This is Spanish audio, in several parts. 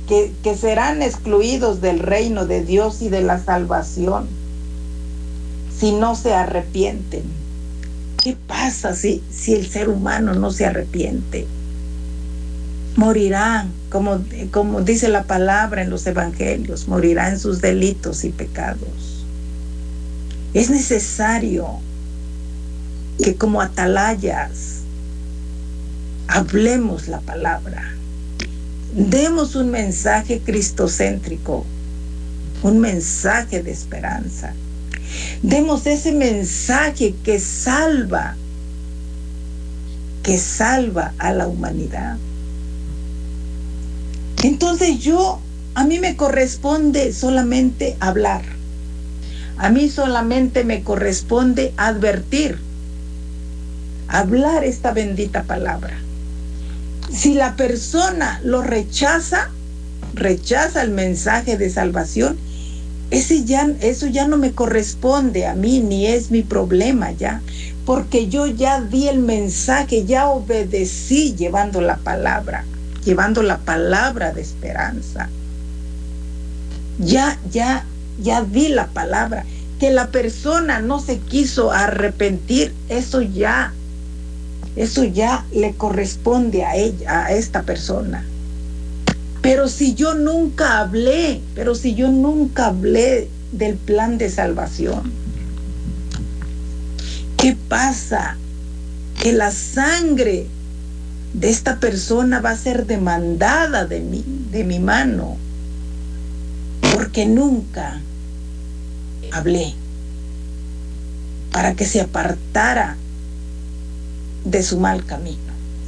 que serán excluidos del reino de Dios y de la salvación si no se arrepienten. ¿Qué pasa si el ser humano no se arrepiente? Morirá, como dice la palabra en los evangelios, morirá en sus delitos y pecados. Es necesario que como atalayas hablemos la palabra, demos un mensaje cristocéntrico, un mensaje de esperanza. Demos ese mensaje que salva a la humanidad. Entonces a mí me corresponde solamente hablar. A mí solamente me corresponde advertir, hablar esta bendita palabra. Si la persona lo rechaza el mensaje de salvación, eso ya no me corresponde a mí, ni es mi problema ya, porque yo ya di el mensaje, ya obedecí llevando la palabra de esperanza. Ya di la palabra. Que la persona no se quiso arrepentir, eso ya le corresponde a ella, a esta persona. Pero si yo nunca hablé del plan de salvación, ¿qué pasa? Que la sangre de esta persona va a ser demandada de mi mano, porque nunca hablé para que se apartara de su mal camino.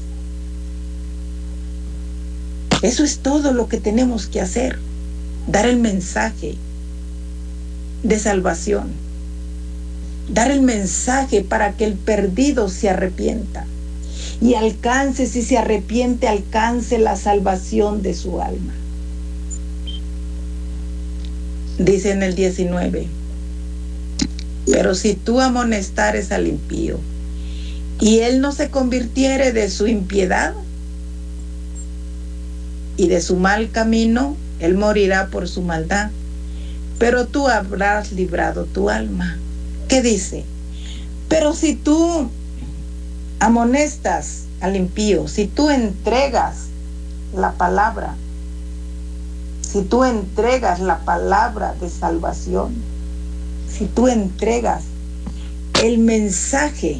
Eso es todo lo que tenemos que hacer, dar el mensaje de salvación, dar el mensaje para que el perdido se arrepienta y alcance, si se arrepiente, alcance la salvación de su alma. Dice en el 19, pero si tú amonestares al impío y él no se convirtiere de su impiedad y de su mal camino, él morirá por su maldad, pero tú habrás librado tu alma. ¿Qué dice? Pero si tú amonestas al impío, si tú entregas la palabra, si tú entregas la palabra de salvación, si tú entregas el mensaje,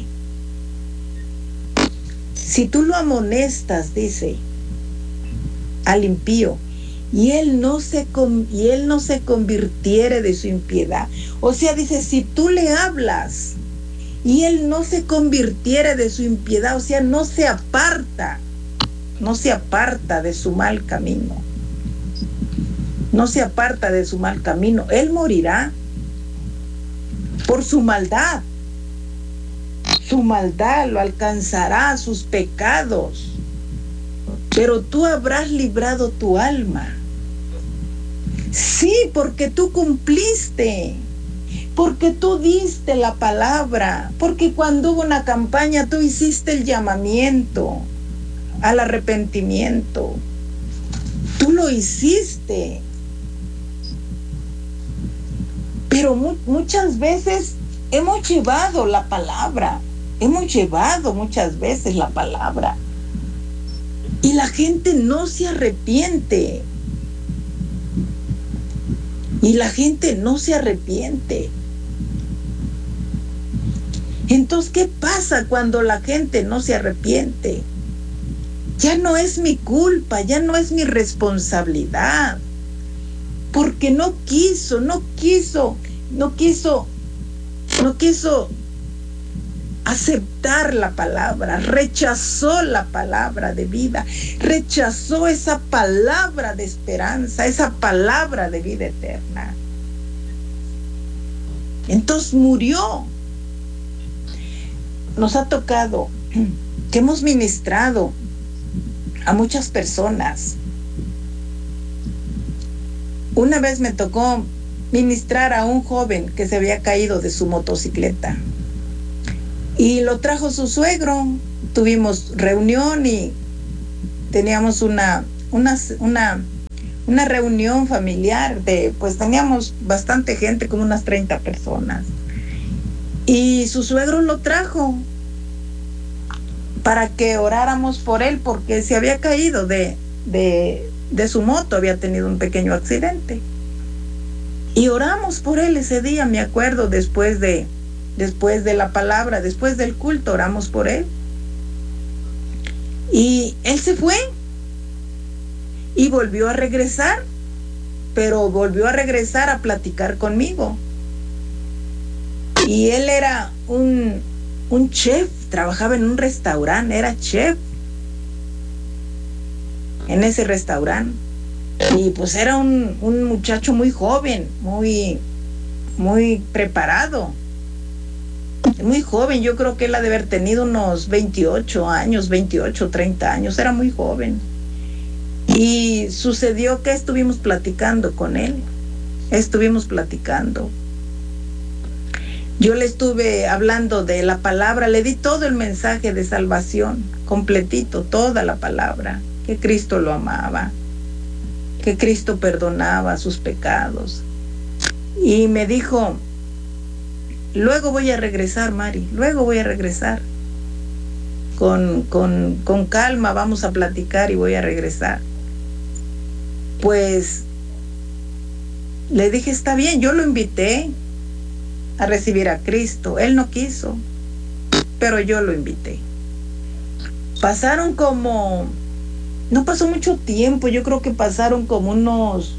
si tú lo amonestas, dice, al impío, y él no se convirtiere de su impiedad. O sea, dice, si tú le hablas y él no se convirtiere de su impiedad, o sea, no se aparta de su mal camino, él morirá por su maldad lo alcanzará, sus pecados, pero tú habrás librado tu alma. Sí, porque tú cumpliste, porque tú diste la palabra, porque cuando hubo una campaña tú hiciste el llamamiento al arrepentimiento. Tú lo hiciste. Pero muchas veces hemos llevado muchas veces la palabra y la gente no se arrepiente. Entonces, ¿qué pasa cuando la gente no se arrepiente? Ya no es mi culpa, ya no es mi responsabilidad, porque no quiso aceptar la palabra, rechazó la palabra de vida, rechazó esa palabra de esperanza, esa palabra de vida eterna. Entonces murió. Nos ha tocado que hemos ministrado a muchas personas. Una vez me tocó ministrar a un joven que se había caído de su motocicleta y lo trajo su suegro. Tuvimos reunión y teníamos una una reunión familiar pues teníamos bastante gente, como unas 30 personas. Y su suegro lo trajo para que oráramos por él, porque se había caído de su moto, había tenido un pequeño accidente. Y oramos por él ese día, me acuerdo, después de la palabra, después del culto, oramos por él. Y él se fue y volvió a regresar, pero volvió a regresar a platicar conmigo. Y él era un chef, trabajaba en un restaurante, era chef en ese restaurante. Y pues era un muchacho muy joven, muy preparado, muy joven. Yo creo que él ha de haber tenido unos 28 años, 28, 30 años, era muy joven. Y sucedió que estuvimos platicando con él, Yo le estuve hablando de la palabra, le di todo el mensaje de salvación, completito, toda la palabra, que Cristo lo amaba, que Cristo perdonaba sus pecados. Y me dijo, luego voy a regresar, Mari, luego voy a regresar. Con calma vamos a platicar y voy a regresar. Pues le dije, está bien, yo lo invité a recibir a Cristo. Él no quiso, pero yo lo invité. No pasó mucho tiempo, yo creo que pasaron como unos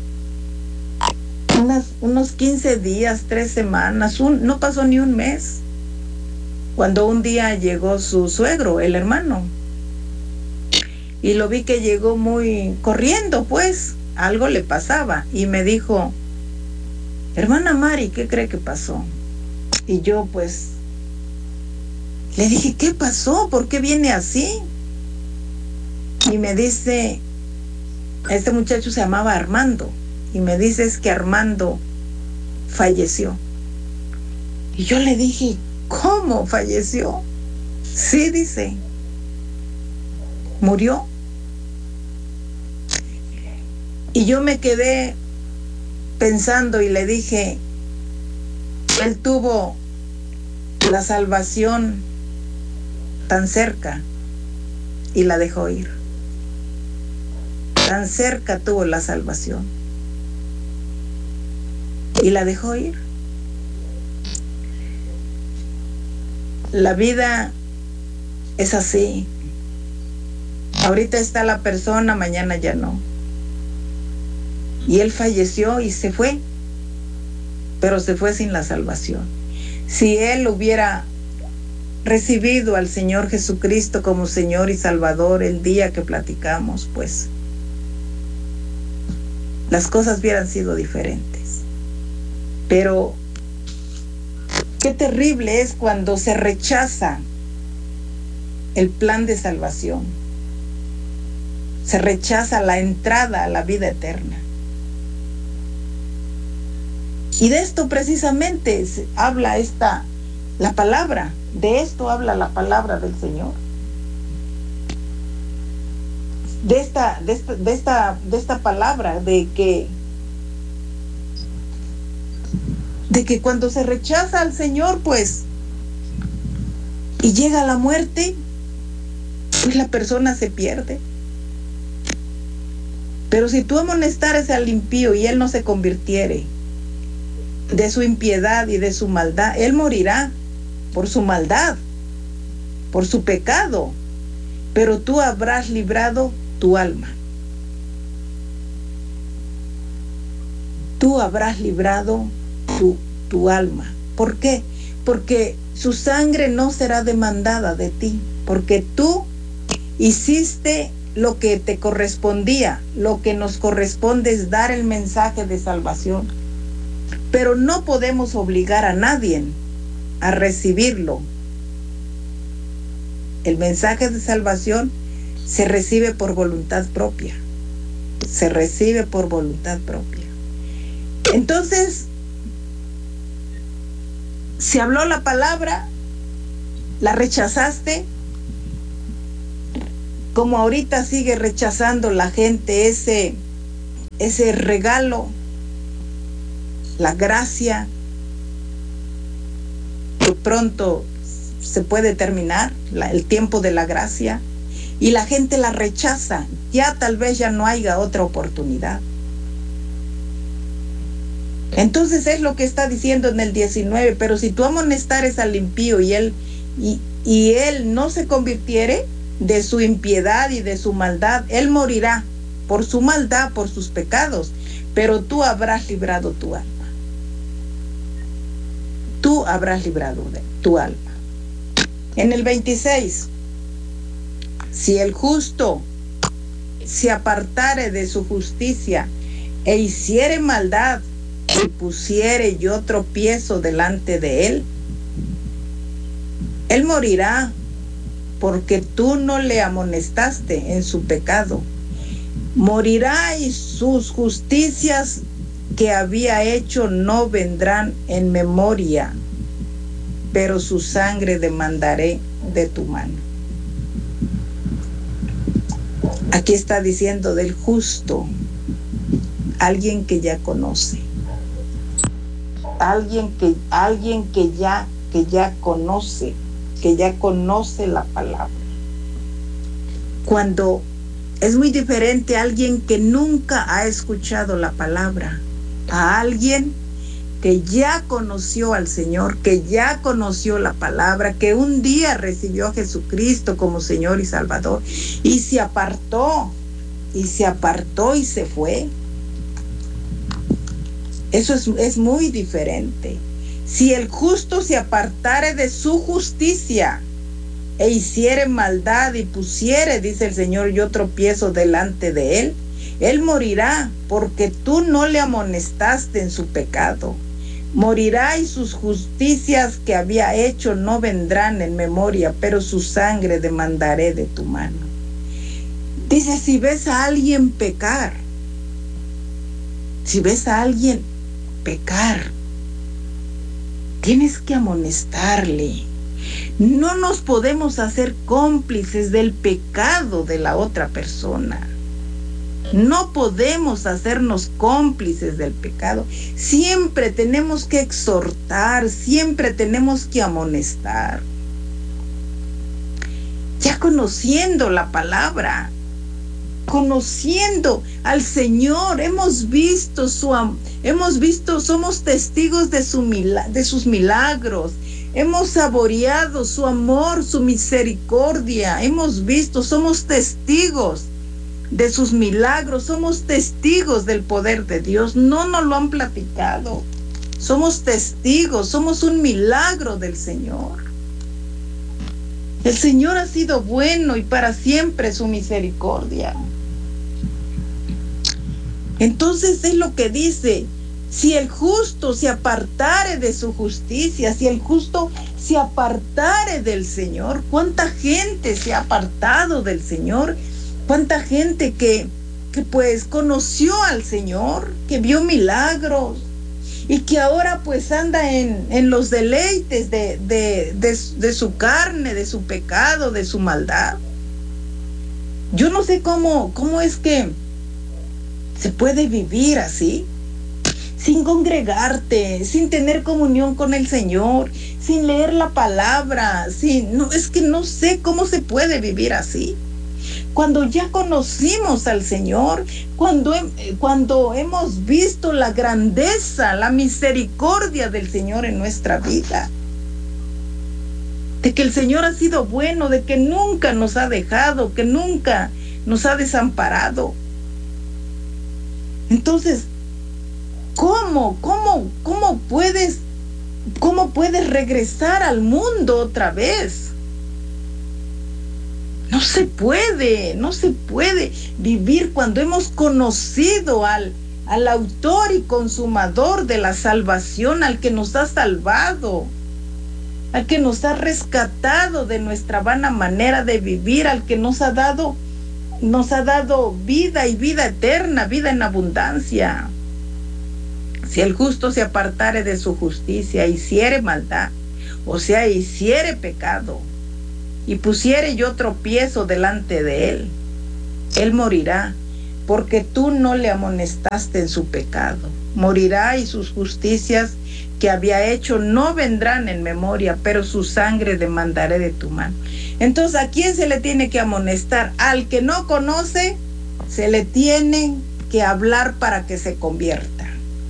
15 días, 3 semanas, no pasó ni un mes, cuando un día llegó su suegro, el hermano, y lo vi que llegó muy corriendo, pues, algo le pasaba, y me dijo, hermana Mari, ¿qué cree que pasó? Y yo, pues, le dije, ¿qué pasó? ¿Por qué viene así? Y me dice, este muchacho se llamaba Armando, y me dice, es que Armando falleció. Y yo le dije, ¿cómo falleció? Sí, dice, murió. Y yo me quedé pensando y le dije, él tuvo la salvación tan cerca y la dejó ir. Tan cerca tuvo la salvación y la dejó ir. La vida es así. Ahorita está la persona, mañana ya no. Y él falleció y se fue, pero se fue sin la salvación. Si él hubiera recibido al Señor Jesucristo como Señor y Salvador el día que platicamos, pues las cosas hubieran sido diferentes. Pero qué terrible es cuando se rechaza el plan de salvación. Se rechaza la entrada a la vida eterna. Y de esto precisamente habla la palabra. De esto habla la palabra del Señor. De esta palabra, de que cuando se rechaza al Señor, pues, y llega la muerte, pues la persona se pierde. Pero si tú amonestares al impío y él no se convirtiere de su impiedad y de su maldad, él morirá por su maldad, por su pecado, pero tú habrás librado tu alma. Tú habrás librado tu alma. ¿Por qué? Porque su sangre no será demandada de ti, porque tú hiciste lo que te correspondía. Lo que nos corresponde es dar el mensaje de salvación, pero no podemos obligar a nadie a recibirlo. El mensaje de salvación se recibe por voluntad propia. Se recibe por voluntad propia. Entonces, se habló la palabra, la rechazaste, como ahorita sigue rechazando la gente ese ese regalo, la gracia, que pronto se puede terminar, el tiempo de la gracia, y la gente la rechaza, ya tal vez ya no haya otra oportunidad. Entonces es lo que está diciendo en el 19, pero si tú amonestares al impío y él no se convirtiere de su impiedad y de su maldad, él morirá por su maldad, por sus pecados, pero tú habrás librado tu alma. Tú habrás librado tu alma. En el 26, si el justo se apartare de su justicia e hiciere maldad y pusiere yo tropiezo delante de él, él morirá porque tú no le amonestaste en su pecado. Morirá y sus justicias que había hecho no vendrán en memoria, pero su sangre demandaré de tu mano. Aquí está diciendo del justo, alguien que ya conoce, alguien que ya conoce la palabra. Cuando es muy diferente a alguien que nunca ha escuchado la palabra, a alguien que ya conoció al Señor, que ya conoció la palabra, que un día recibió a Jesucristo como Señor y Salvador y se apartó y se fue. Eso es muy diferente. Si el justo se apartare de su justicia e hiciere maldad y pusiere, dice el Señor, yo tropiezo delante de él, él morirá porque tú no le amonestaste en su pecado. Morirá y sus justicias que había hecho no vendrán en memoria, pero su sangre demandaré de tu mano. Dice, si ves a alguien pecar, tienes que amonestarle. No nos podemos hacer cómplices del pecado de la otra persona. No podemos hacernos cómplices del pecado. Siempre tenemos que exhortar, siempre tenemos que amonestar. Ya conociendo la palabra, conociendo al Señor, hemos visto, somos testigos de sus milagros, hemos saboreado su amor, su misericordia, hemos visto, somos testigos de sus milagros, somos testigos del poder de Dios. No nos lo han platicado, somos testigos, somos un milagro del Señor. El Señor ha sido bueno y para siempre su misericordia. Entonces es lo que dice, si el justo se apartare de su justicia, si el justo se apartare del Señor, ¿cuánta gente se ha apartado del Señor? ¿Cuánta gente que pues conoció al Señor, que vio milagros y que ahora pues anda en los deleites de su carne, de su pecado, de su maldad? Yo no sé cómo es que se puede vivir así, sin congregarte, sin tener comunión con el Señor, sin leer la palabra, es que no sé cómo se puede vivir así. Cuando ya conocimos al Señor, cuando hemos visto la grandeza, la misericordia del Señor en nuestra vida, de que el Señor ha sido bueno, de que nunca nos ha dejado, que nunca nos ha desamparado. Entonces, ¿cómo puedes regresar al mundo otra vez? No se puede vivir cuando hemos conocido al autor y consumador de la salvación, al que nos ha salvado, al que nos ha rescatado de nuestra vana manera de vivir, al que nos ha dado vida y vida eterna, vida en abundancia. Si el justo se apartare de su justicia, hiciere maldad, o sea, hiciere pecado, y pusiere yo tropiezo delante de él, él morirá, porque tú no le amonestaste en su pecado. Morirá y sus justicias que había hecho no vendrán en memoria, pero su sangre demandaré de tu mano. Entonces, ¿a quién se le tiene que amonestar? Al que no conoce, se le tiene que hablar para que se convierta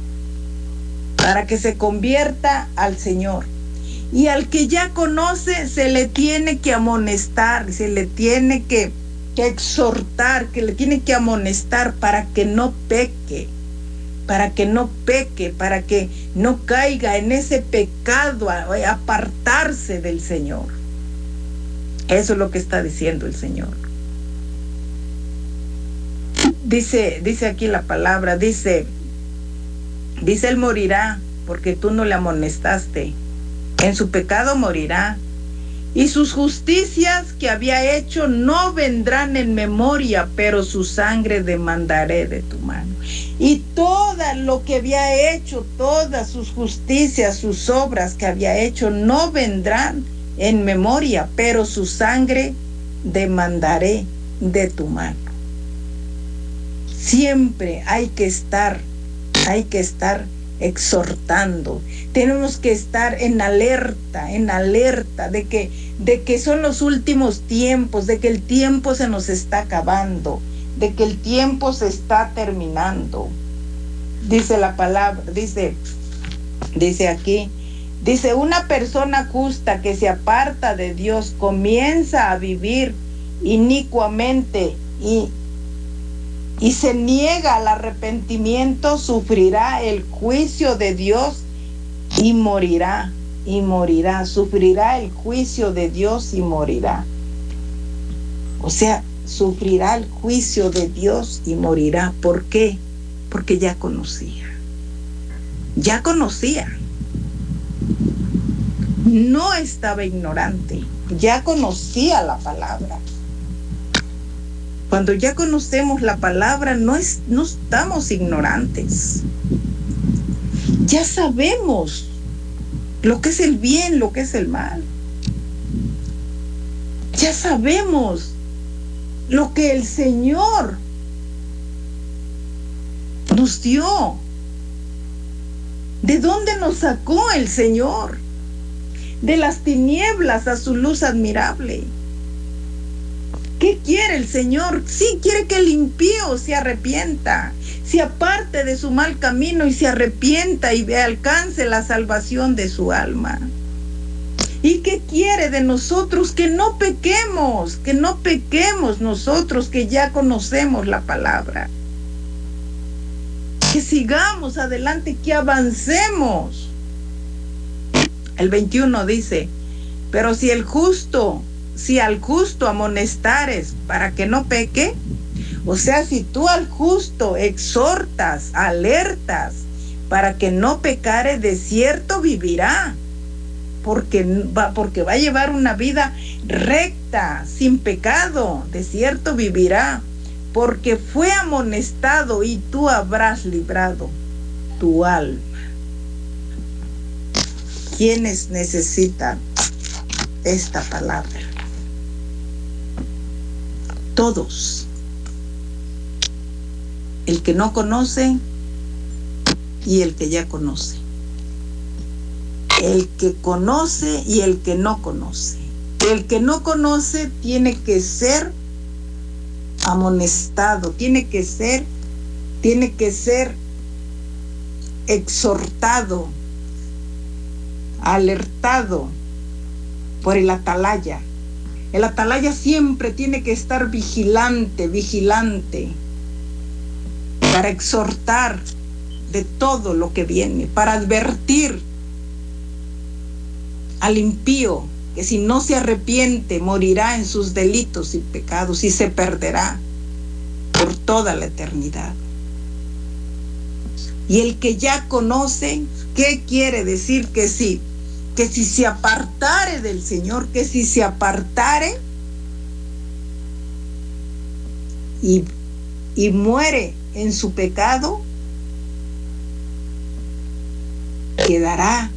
al Señor. Y al que ya conoce, se le tiene que amonestar, se le tiene que exhortar, que le tiene que amonestar para que no peque, para que no caiga en ese pecado, apartarse del Señor. Eso es lo que está diciendo el Señor. Dice aquí la palabra, dice, él morirá porque tú no le amonestaste. En su pecado morirá. Y sus justicias que había hecho no vendrán en memoria, pero su sangre demandaré de tu mano. Y todo lo que había hecho, todas sus justicias, sus obras que había hecho, no vendrán en memoria, pero su sangre demandaré de tu mano. Siempre hay que estar exhortando. Tenemos que estar en alerta de que son los últimos tiempos, de que el tiempo se nos está acabando, de que el tiempo se está terminando. Dice la palabra, dice aquí, dice, una persona justa que se aparta de Dios comienza a vivir inicuamente y se niega al arrepentimiento, sufrirá el juicio de Dios y morirá, sufrirá el juicio de Dios y morirá. O sea, sufrirá el juicio de Dios y morirá. ¿Por qué? Porque ya conocía. No estaba ignorante, ya conocía la palabra. Cuando ya conocemos la palabra, no estamos ignorantes. Ya sabemos lo que es el bien, lo que es el mal. Ya sabemos lo que el Señor nos dio. ¿De dónde nos sacó el Señor? De las tinieblas a su luz admirable. ¿Qué quiere el Señor? Sí, quiere que el impío se arrepienta, se aparte de su mal camino y se arrepienta y alcance la salvación de su alma. ¿Y qué quiere de nosotros? Que no pequemos nosotros que ya conocemos la palabra. Que sigamos adelante, que avancemos. El 21 dice, pero si al justo amonestares para que no peque, o sea, si tú al justo exhortas, alertas para que no pecare, de cierto vivirá, porque va a llevar una vida recta, sin pecado, de cierto vivirá, porque fue amonestado y tú habrás librado tu alma. ¿Quiénes necesitan esta palabra? Todos. El que no conoce y el que ya conoce. El que conoce y el que no conoce. El que no conoce tiene que ser amonestado, tiene que ser exhortado, alertado por el atalaya. El atalaya siempre tiene que estar vigilante, para exhortar de todo lo que viene, para advertir al impío que si no se arrepiente morirá en sus delitos y pecados y se perderá por toda la eternidad. Y el que ya conoce, ¿qué quiere decir? Que si se apartare del Señor, que si se apartare y muere en su pecado, quedará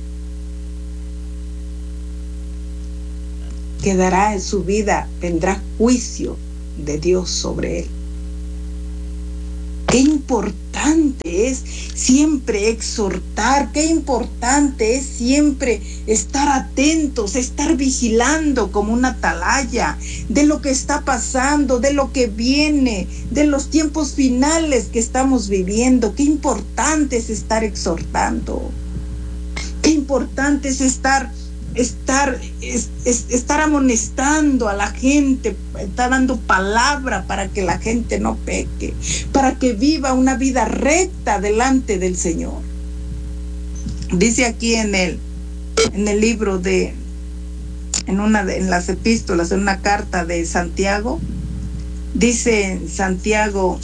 en su vida, vendrá juicio de Dios sobre él. Qué importante es siempre exhortar, qué importante es siempre estar atentos, estar vigilando como una atalaya de lo que está pasando, de lo que viene, de los tiempos finales que estamos viviendo. Qué importante es estar exhortando, qué importante es estar amonestando a la gente, estar dando palabra para que la gente no peque, para que viva una vida recta delante del Señor. Dice aquí en el libro en las epístolas, en una carta de Santiago, dice en Santiago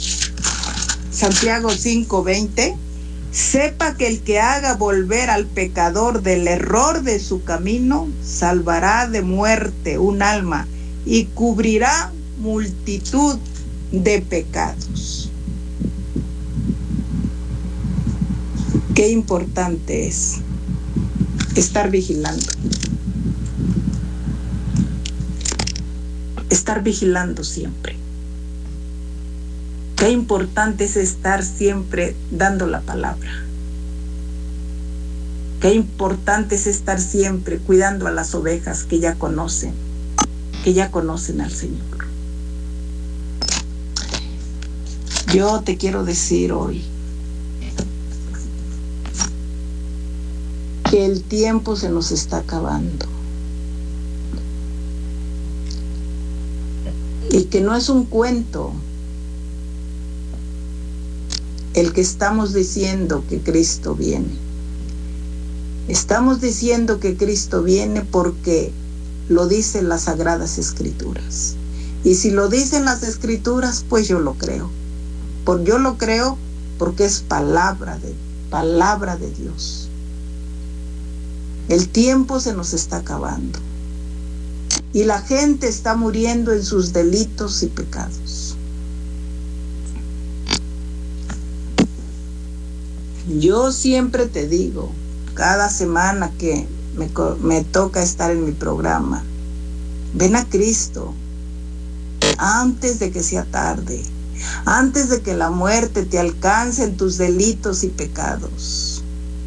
5:20, sepa que el que haga volver al pecador del error de su camino, salvará de muerte un alma y cubrirá multitud de pecados. Qué importante es estar vigilando. Estar vigilando siempre. Qué importante es estar siempre dando la palabra. Qué importante es estar siempre cuidando a las ovejas que ya conocen al Señor. Yo te quiero decir hoy que el tiempo se nos está acabando. Y que no es un cuento el que estamos diciendo que Cristo viene. Estamos diciendo que Cristo viene porque lo dicen las Sagradas Escrituras. Y si lo dicen las Escrituras, pues yo lo creo. Yo lo creo porque es palabra de Dios. El tiempo se nos está acabando. Y la gente está muriendo en sus delitos y pecados. Yo siempre te digo, cada semana que me toca estar en mi programa, ven a Cristo antes de que sea tarde, antes de que la muerte te alcance en tus delitos y pecados.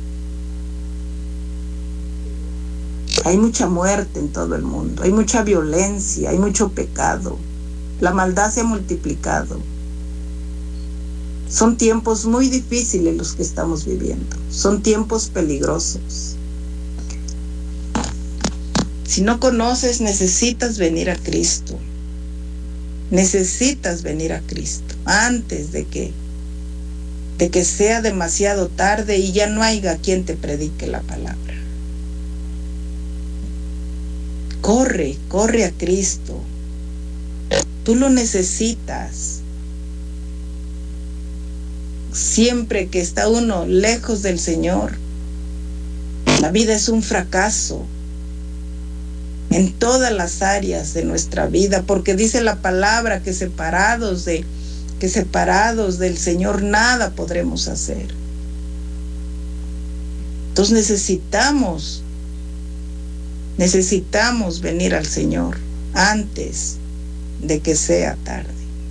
Hay mucha muerte en todo el mundo, hay mucha violencia, hay mucho pecado. La maldad se ha multiplicado. Son tiempos muy difíciles los que estamos viviendo. Son tiempos peligrosos. Si no conoces, necesitas venir a Cristo. Necesitas venir a Cristo antes de que sea demasiado tarde y ya no haya quien te predique la palabra. Corre a Cristo. Tú lo necesitas. Siempre que está uno lejos del Señor, la vida es un fracaso en todas las áreas de nuestra vida, porque dice la palabra que separados del Señor nada podremos hacer. Entonces necesitamos venir al Señor antes de que sea tarde.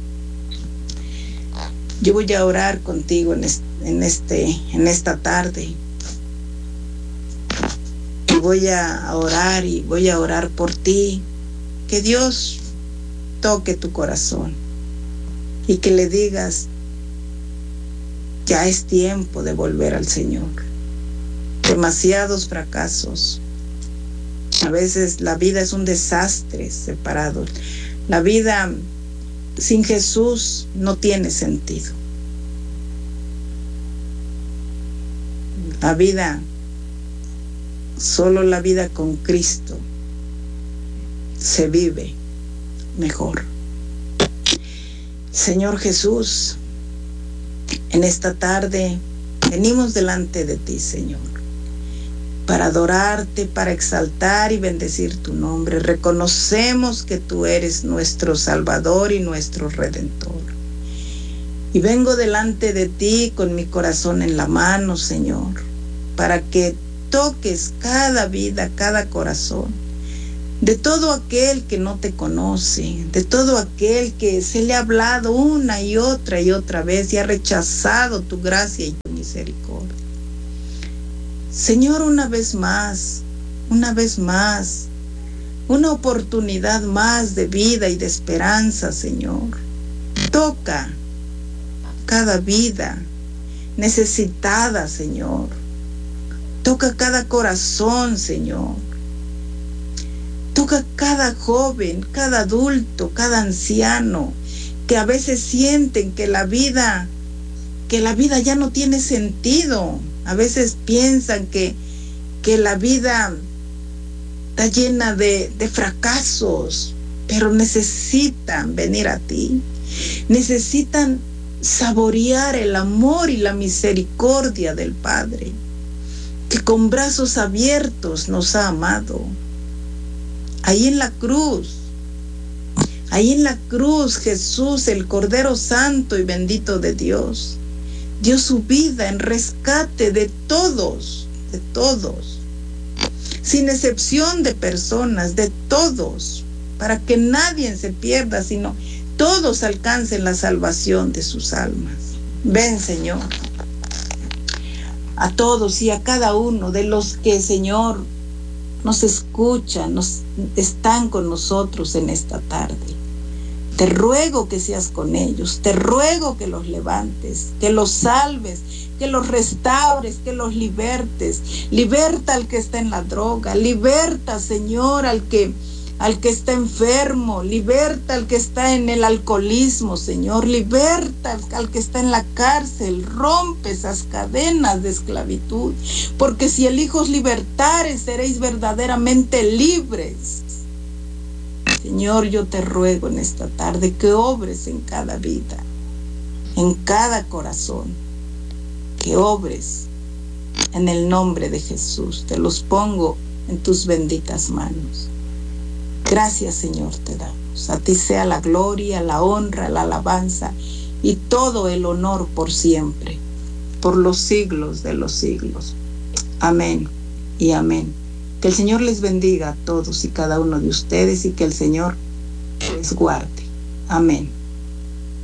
Yo voy a orar contigo en esta tarde. Y voy a orar por ti. Que Dios toque tu corazón y que le digas, ya es tiempo de volver al Señor. Demasiados fracasos. A veces la vida es un desastre separado. La vida sin Jesús no tiene sentido. Solo la vida con Cristo se vive mejor. Señor Jesús, en esta tarde venimos delante de ti, Señor, para adorarte, para exaltar y bendecir tu nombre. Reconocemos que tú eres nuestro Salvador y nuestro Redentor. Y vengo delante de ti con mi corazón en la mano, Señor, para que toques cada vida, cada corazón, de todo aquel que no te conoce, de todo aquel que se le ha hablado una y otra vez y ha rechazado tu gracia y tu misericordia. Señor, una vez más, una oportunidad más de vida y de esperanza, Señor. Toca cada vida necesitada, Señor. Toca cada corazón, Señor. Toca cada joven, cada adulto, cada anciano, que a veces sienten que la vida ya no tiene sentido. A veces piensan que la vida está llena de fracasos, pero necesitan venir a ti. Necesitan saborear el amor y la misericordia del Padre, que con brazos abiertos nos ha amado. Ahí en la cruz, Jesús, el Cordero Santo y bendito de Dios, dio su vida en rescate de todos, sin excepción de personas, de todos, para que nadie se pierda, sino todos alcancen la salvación de sus almas. Ven, Señor, a todos y a cada uno de los que, Señor, nos escuchan, están con nosotros en esta tarde. Te ruego que seas con ellos, te ruego que los levantes, que los salves, que los restaures, que los libertes. Liberta al que está en la droga, liberta, Señor, al que está enfermo, liberta al que está en el alcoholismo, Señor, liberta al que está en la cárcel, rompe esas cadenas de esclavitud, porque si el Hijo os libertare, seréis verdaderamente libres. Señor, yo te ruego en esta tarde que obres en cada vida, en cada corazón, que obres en el nombre de Jesús. Te los pongo en tus benditas manos. Gracias, Señor, te damos. A ti sea la gloria, la honra, la alabanza y todo el honor por siempre, por los siglos de los siglos. Amén y amén. Que el Señor les bendiga a todos y cada uno de ustedes y que el Señor les guarde. Amén.